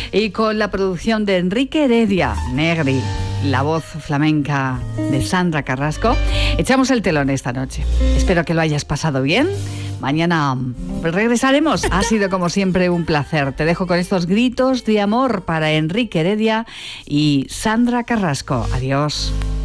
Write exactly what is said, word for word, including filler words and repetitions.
y con la producción de Enrique Heredia, Negri, la voz flamenca de Sandra Carrasco, echamos el telón esta noche. Espero que lo hayas pasado bien. Mañana regresaremos. Ha sido como siempre un placer. Te dejo con estos gritos de amor para Enrique Heredia y Sandra Carrasco. Adiós.